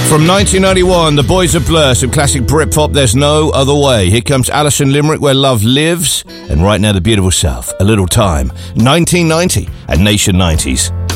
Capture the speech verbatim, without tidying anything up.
From nineteen ninety-one, the Boys of Blur, some classic Britpop, There's No Other Way. Here comes Alison Limerick, Where Love Lives. And right now, the beautiful South, A Little Time, nineteen ninety and Nation nineties.